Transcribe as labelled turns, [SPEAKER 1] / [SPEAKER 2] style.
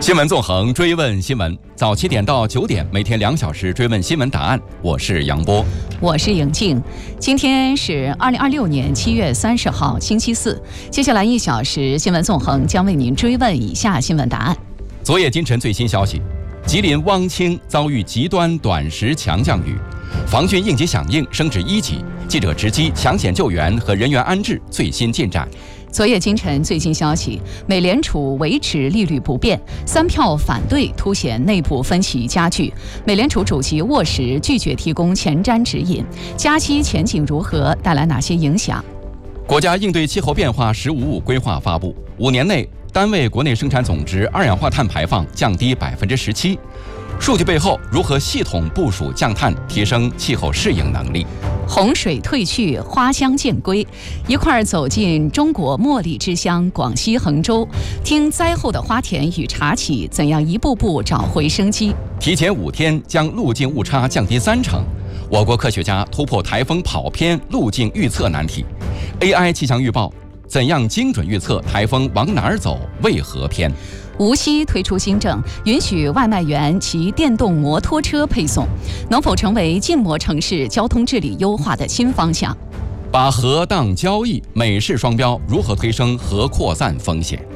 [SPEAKER 1] 新闻纵横，追问新闻，早7点到9点，每天2小时追问新闻答案。我是杨波，
[SPEAKER 2] 我是莹静。今天是2026年7月30号，星期四。接下来1小时，新闻纵横将为您追问以下新闻答案。
[SPEAKER 1] 昨夜今晨最新消息，吉林汪清遭遇极端短时强降雨，防汛应急响应升至1级。记者直击抢险救援和人员安置最新进展。
[SPEAKER 2] 昨夜今晨最新消息，美联储维持利率不变，3票反对凸显内部分歧加剧。美联储主席沃什拒绝提供前瞻指引，加息前景如何，带来哪些影响？
[SPEAKER 1] 国家应对气候变化“十五五”规划发布，5年内单位国内生产总值二氧化碳排放降低17%。数据背后如何系统部署降碳，提升气候适应能力？
[SPEAKER 2] 洪水退去，花香渐归，一块走进中国茉莉之乡广西衡州，听灾后的花田与茶企怎样一步步找回生机。
[SPEAKER 1] 提前5天将路径误差降低30%，我国科学家突破台风跑偏路径预测难题。AI 气象预报怎样精准预测台风往哪儿走，为何偏？
[SPEAKER 2] 无锡推出新政，允许外卖员骑电动摩托车配送，能否成为禁摩城市交通治理优化的新方向？
[SPEAKER 1] 把核当交易，美式双标如何推升核扩散风险？